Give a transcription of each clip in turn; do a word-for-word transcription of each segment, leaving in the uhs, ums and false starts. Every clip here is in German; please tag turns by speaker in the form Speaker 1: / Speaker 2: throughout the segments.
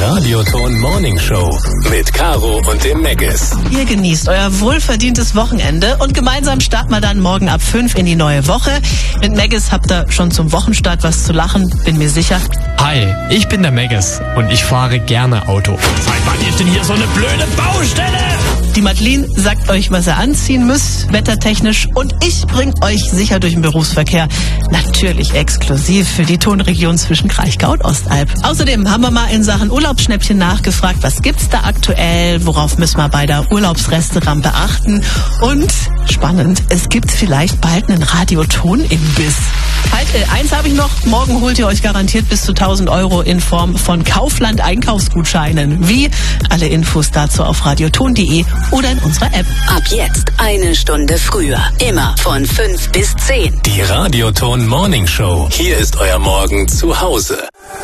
Speaker 1: Radioton Morning Show mit Caro und dem Megis.
Speaker 2: Ihr genießt euer wohlverdientes Wochenende und gemeinsam starten wir dann morgen ab fünf in die neue Woche. Mit Megis habt ihr schon zum Wochenstart was zu lachen, bin mir sicher.
Speaker 3: Hi, ich bin der Megis und ich fahre gerne Auto.
Speaker 4: Seit wann ist denn hier so eine blöde Baustelle?
Speaker 2: Die Madeline sagt euch, was ihr anziehen müsst, wettertechnisch, und ich bring euch sicher durch den Berufsverkehr. Natürlich exklusiv für die Tonregion zwischen Kraichgau und Ostalb. Außerdem haben wir mal in Sachen Urlaubsschnäppchen nachgefragt, was gibt's da aktuell, worauf müssen wir bei der Urlaubsrestaurant beachten, und spannend, es gibt vielleicht bald einen Radioton-Imbiss. Halt, äh, eins habe ich noch, morgen holt ihr euch garantiert bis zu tausend Euro in Form von Kaufland-Einkaufsgutscheinen. Wie? Alle Infos dazu auf radioton punkt de oder in unserer App.
Speaker 5: Ab jetzt eine Stunde früher. Immer von fünf bis zehn.
Speaker 1: Die Radioton Morning Show. Hier ist euer Morgen zu Hause.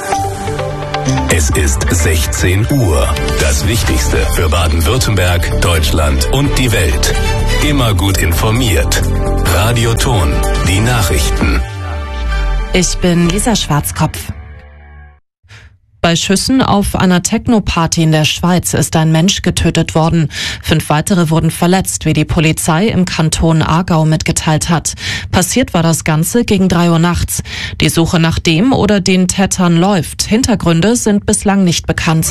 Speaker 1: Es ist sechzehn Uhr. Das Wichtigste für Baden-Württemberg, Deutschland und die Welt. Immer gut informiert. Radioton. Die Nachrichten.
Speaker 6: Ich bin Lisa Schwarzkopf. Bei Schüssen auf einer Techno-Party in der Schweiz ist ein Mensch getötet worden. Fünf weitere wurden verletzt, wie die Polizei im Kanton Aargau mitgeteilt hat. Passiert war das Ganze gegen drei Uhr nachts. Die Suche nach dem oder den Tätern läuft. Hintergründe sind bislang nicht bekannt.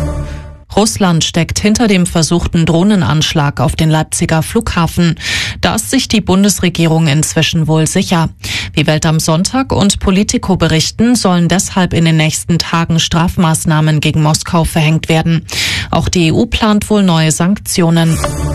Speaker 6: Russland steckt hinter dem versuchten Drohnenanschlag auf den Leipziger Flughafen. Da ist sich die Bundesregierung inzwischen wohl sicher. Wie Welt am Sonntag und Politico berichten, sollen deshalb in den nächsten Tagen Strafmaßnahmen gegen Moskau verhängt werden. Auch die E U plant wohl neue Sanktionen.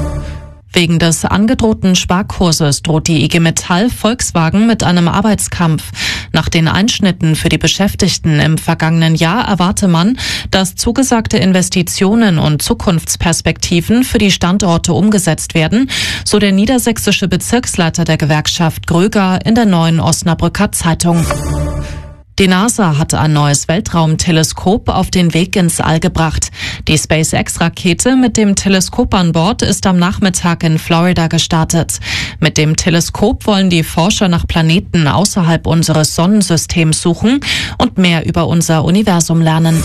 Speaker 6: Wegen des angedrohten Sparkurses droht die I G Metall Volkswagen mit einem Arbeitskampf. Nach den Einschnitten für die Beschäftigten im vergangenen Jahr erwarte man, dass zugesagte Investitionen und Zukunftsperspektiven für die Standorte umgesetzt werden, so der niedersächsische Bezirksleiter der Gewerkschaft Gröger in der Neuen Osnabrücker Zeitung. Die NASA hat ein neues Weltraumteleskop auf den Weg ins All gebracht. Die SpaceX-Rakete mit dem Teleskop an Bord ist am Nachmittag in Florida gestartet. Mit dem Teleskop wollen die Forscher nach Planeten außerhalb unseres Sonnensystems suchen und mehr über unser Universum lernen.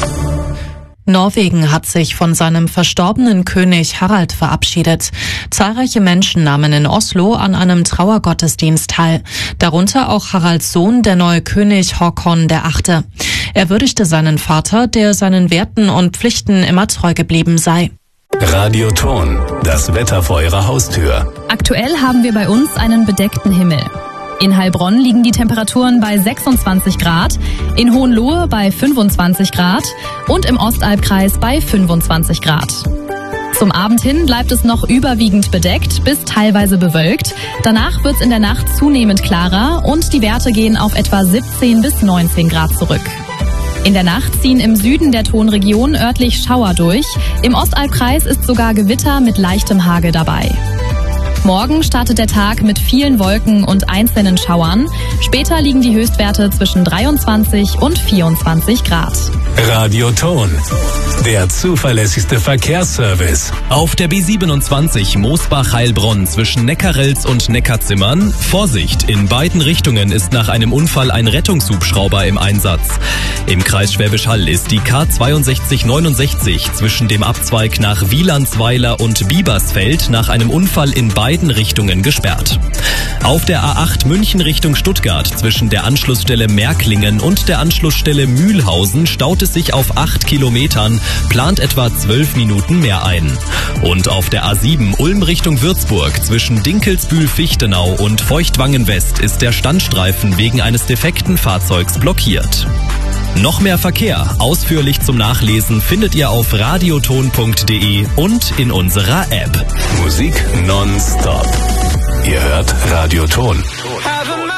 Speaker 6: Norwegen hat sich von seinem verstorbenen König Harald verabschiedet. Zahlreiche Menschen nahmen in Oslo an einem Trauergottesdienst teil. Darunter auch Haralds Sohn, der neue König Håkon der Achte. Er würdigte seinen Vater, der seinen Werten und Pflichten immer treu geblieben sei.
Speaker 1: Radioton. Das Wetter vor eurer Haustür.
Speaker 7: Aktuell haben wir bei uns einen bedeckten Himmel. In Heilbronn liegen die Temperaturen bei sechsundzwanzig Grad, in Hohenlohe bei fünfundzwanzig Grad und im Ostalbkreis bei fünfundzwanzig Grad. Zum Abend hin bleibt es noch überwiegend bedeckt bis teilweise bewölkt. Danach wird es in der Nacht zunehmend klarer und die Werte gehen auf etwa siebzehn bis neunzehn Grad zurück. In der Nacht ziehen im Süden der Tonregion örtlich Schauer durch. Im Ostalbkreis ist sogar Gewitter mit leichtem Hagel dabei. Morgen startet der Tag mit vielen Wolken und einzelnen Schauern. Später liegen die Höchstwerte zwischen dreiundzwanzig und vierundzwanzig Grad.
Speaker 1: Radioton. Der zuverlässigste Verkehrsservice.
Speaker 8: Auf der B siebenundzwanzig Moosbach-Heilbronn zwischen Neckarelz und Neckarzimmern. Vorsicht, in beiden Richtungen ist nach einem Unfall ein Rettungshubschrauber im Einsatz. Im Kreis Schwäbisch Hall ist die K zweiundsechzig neunundsechzig zwischen dem Abzweig nach Wielandsweiler und Biebersfeld nach einem Unfall in beiden Richtungen gesperrt. Auf der A acht München Richtung Stuttgart zwischen der Anschlussstelle Märklingen und der Anschlussstelle Mühlhausen staut es sich auf acht Kilometern, plant etwa zwölf Minuten mehr ein. Und auf der A sieben Ulm Richtung Würzburg zwischen Dinkelsbühl-Fichtenau und Feuchtwangen West ist der Standstreifen wegen eines defekten Fahrzeugs blockiert. Noch mehr Verkehr, ausführlich zum Nachlesen, findet ihr auf radioton punkt de und in unserer App.
Speaker 1: Musik nonstop. Ihr hört Radioton.